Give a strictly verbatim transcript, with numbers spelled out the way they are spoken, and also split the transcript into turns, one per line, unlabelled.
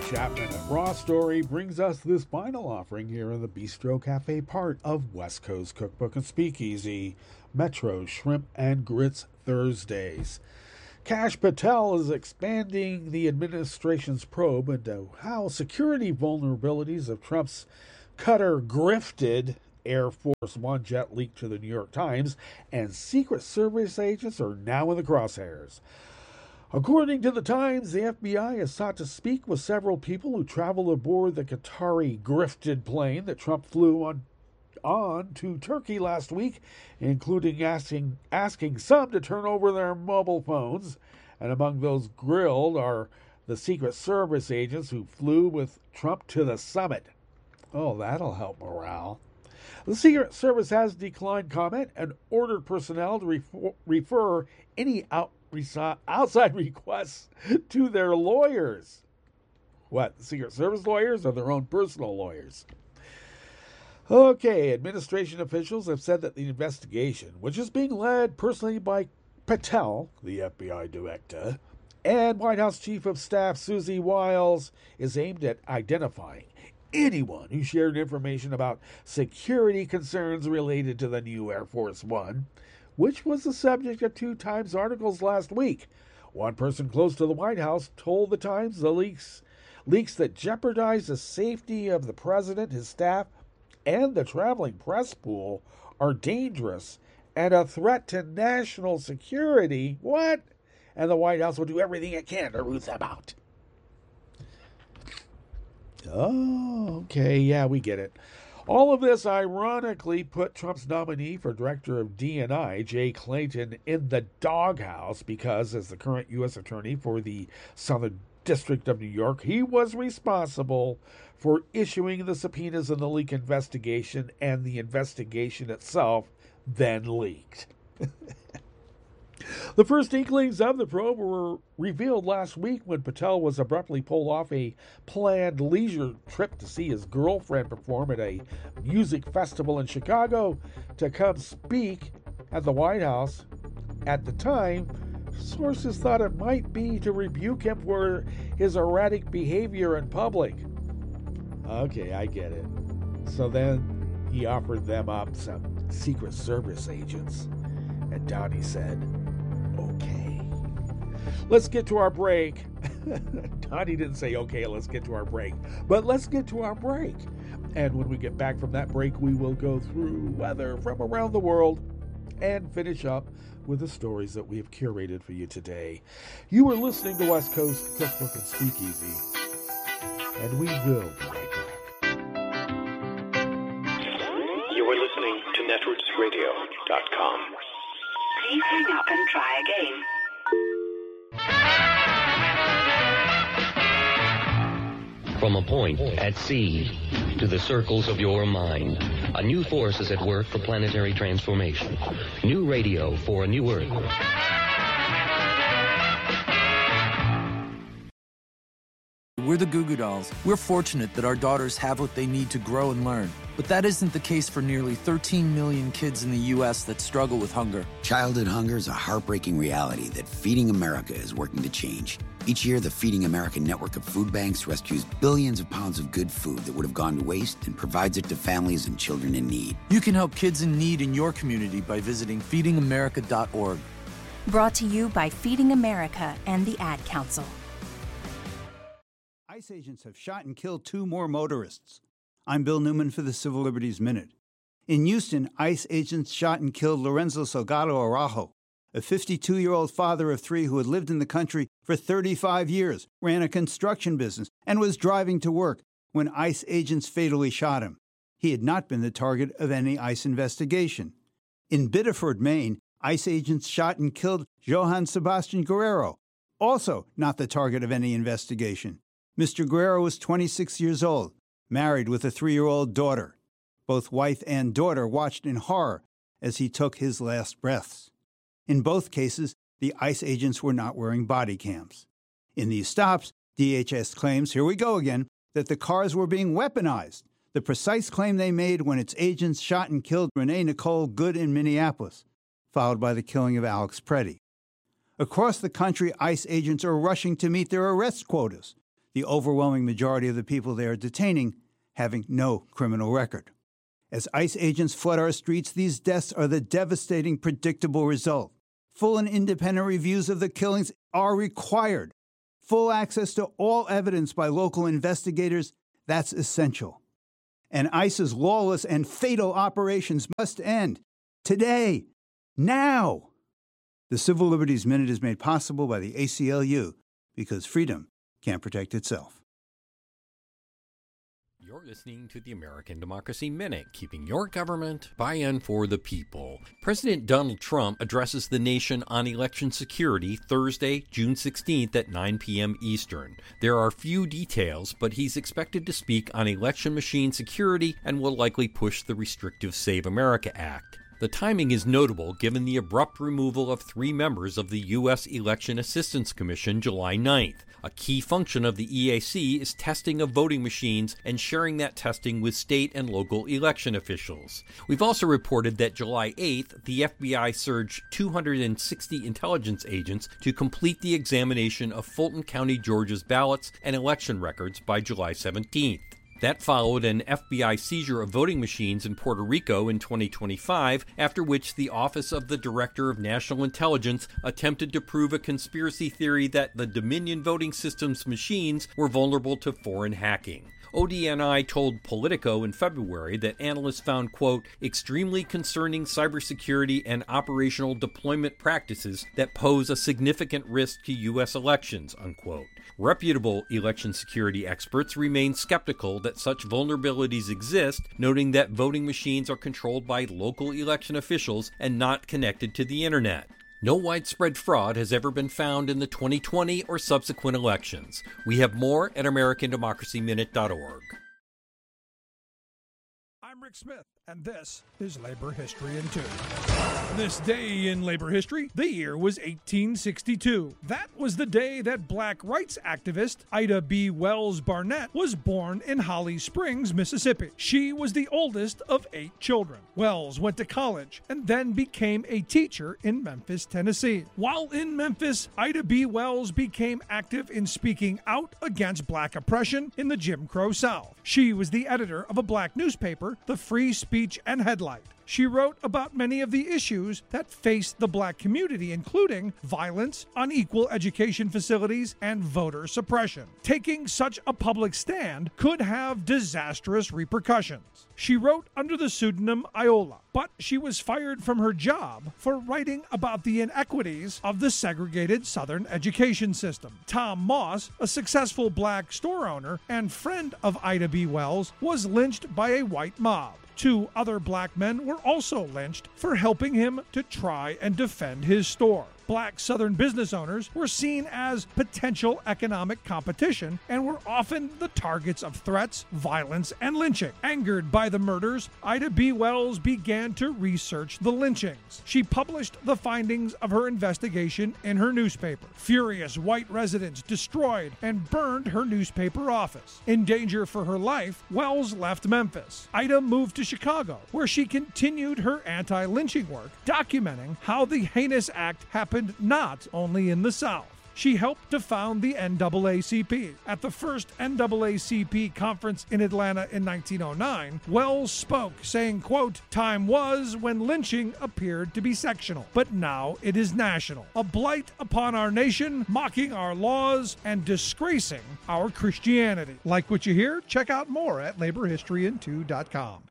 Chapman at Raw Story brings us this final offering here in the Bistro Cafe part of West Coast Cookbook and Speakeasy, Metro Shrimp and Grits Thursdays. Kash Patel is expanding the administration's probe into how security vulnerabilities of Trump's Qatar grifted Air Force One jet leaked to the New York Times, and Secret Service agents are now in the crosshairs. According to the Times, the F B I has sought to speak with several people who traveled aboard the Qatari grifted plane that Trump flew on on to Turkey last week, including asking asking some to turn over their mobile phones. And among those grilled are the Secret Service agents who flew with Trump to the summit. Oh, that'll help morale. The Secret Service has declined comment and ordered personnel to refer, refer any out outside requests to their lawyers. What, the Secret Service lawyers or their own personal lawyers? Okay, administration officials have said that the investigation, which is being led personally by Patel, the F B I director, and White House Chief of Staff Susie Wiles, is aimed at identifying anyone who shared information about security concerns related to the new Air Force One, which was the subject of two Times articles last week. One person close to the White House told the Times the leaks leaks that jeopardize the safety of the president, his staff, and the traveling press pool are dangerous and a threat to national security. What? And the White House will do everything it can to root them out. Oh, okay, yeah, we get it. All of this ironically put Trump's nominee for director of D and I, Jay Clayton, in the doghouse because, as the current U S attorney for the Southern District of New York, he was responsible for issuing the subpoenas in the leak investigation, and the investigation itself then leaked. The first inklings of the probe were revealed last week when Patel was abruptly pulled off a planned leisure trip to see his girlfriend perform at a music festival in Chicago to come speak at the White House. At the time, sources thought it might be to rebuke him for his erratic behavior in public. Okay, I get it. So then he offered them up some Secret Service agents, and Donnie said, okay. Let's get to our break. Donnie didn't say, okay, let's get to our break. But let's get to our break. And when we get back from that break, we will go through weather from around the world and finish up with the stories that we have curated for you today. You are listening to West Coast Cookbook and Speakeasy, and we will be right back.
You are listening to netroots radio dot com.
Please hang up and try again.
From a point at sea to the circles of your mind, a new force is at work for planetary transformation. New radio for a new Earth.
We're the Goo Goo Dolls. We're fortunate that our daughters have what they need to grow and learn. But that isn't the case for nearly thirteen million kids in the U S that struggle with hunger.
Childhood hunger is a heartbreaking reality that Feeding America is working to change. Each year, the Feeding America network of food banks rescues billions of pounds of good food that would have gone to waste and provides it to families and children in need.
You can help kids in need in your community by visiting feeding america dot org.
Brought to you by Feeding America and the Ad Council.
ICE agents have shot and killed two more motorists. I'm Bill Newman for the Civil Liberties Minute. In Houston, ICE agents shot and killed Lorenzo Salgado Araujo, a fifty-two-year-old father of three who had lived in the country for thirty-five years, ran a construction business, and was driving to work when ICE agents fatally shot him. He had not been the target of any ICE investigation. In Biddeford, Maine, ICE agents shot and killed Johann Sebastian Guerrero, also not the target of any investigation. Mister Guerrero was twenty-six years old, married with a three-year-old daughter. Both wife and daughter watched in horror as he took his last breaths. In both cases, the ICE agents were not wearing body cams. In these stops, D H S claims, here we go again, that the cars were being weaponized, the precise claim they made when its agents shot and killed Renee Nicole Good in Minneapolis, followed by the killing of Alex Preddy. Across the country, ICE agents are rushing to meet their arrest quotas. the overwhelming majority of the people they are detaining having no criminal record. As ICE agents flood our streets, these deaths are the devastating, predictable result. Full and independent reviews of the killings are required. Full access to all evidence by local investigators, that's essential. And ICE's lawless and fatal operations must end. Today. Now. The Civil Liberties Minute is made possible by the A C L U, because freedom can't protect itself.
You're listening to the American Democracy Minute, keeping your government by and for the people. President Donald Trump addresses the nation on election security Thursday, June sixteenth at nine p.m. Eastern. There are few details, but he's expected to speak on election machine security and will likely push the restrictive Save America Act. The timing is notable given the abrupt removal of three members of the U S Election Assistance Commission July ninth. A key function of the E A C is testing of voting machines and sharing that testing with state and local election officials. We've also reported that July eighth, the F B I surged two hundred sixty intelligence agents to complete the examination of Fulton County, Georgia's ballots and election records by July seventeenth. That followed an F B I seizure of voting machines in Puerto Rico in twenty twenty-five, after which the Office of the Director of National Intelligence attempted to prove a conspiracy theory that the Dominion voting system's machines were vulnerable to foreign hacking. O D N I told Politico in February that analysts found, quote, extremely concerning cybersecurity and operational deployment practices that pose a significant risk to U S elections, unquote. Reputable election security experts remain skeptical that such vulnerabilities exist, noting that voting machines are controlled by local election officials and not connected to the internet. No widespread fraud has ever been found in the twenty twenty or subsequent elections. We have more at American Democracy Minute dot org.
I'm Rick Smith, and this is Labor History in Two. This day in labor history, the year was eighteen sixty-two. That was the day that black rights activist Ida B. Wells Barnett was born in Holly Springs, Mississippi. She was the oldest of eight children. Wells went to college and then became a teacher in Memphis, Tennessee. While in Memphis, Ida B. Wells became active in speaking out against black oppression in the Jim Crow South. She was the editor of a black newspaper, the Free Speech and Headlight. She wrote about many of the issues that faced the black community, including violence, unequal education facilities, and voter suppression. Taking such a public stand could have disastrous repercussions. She wrote under the pseudonym Iola, but she was fired from her job for writing about the inequities of the segregated Southern education system. Tom Moss, a successful black store owner and friend of Ida B. Wells, was lynched by a white mob. Two other black men were also lynched for helping him to try and defend his store. Black Southern business owners were seen as potential economic competition and were often the targets of threats, violence, and lynching. Angered by the murders, Ida B. Wells began to research the lynchings. She published the findings of her investigation in her newspaper. Furious white residents destroyed and burned her newspaper office. In danger for her life, Wells left Memphis. Ida moved to Chicago, where she continued her anti-lynching work, documenting how the heinous act happened not only in the South. She helped to found the N double A C P. At the first N double A C P conference in Atlanta in nineteen oh nine, Wells spoke, saying, quote, time was when lynching appeared to be sectional, but now it is national. A blight upon our nation, mocking our laws, and disgracing our Christianity. Like what you hear? Check out more at labor history in two dot com.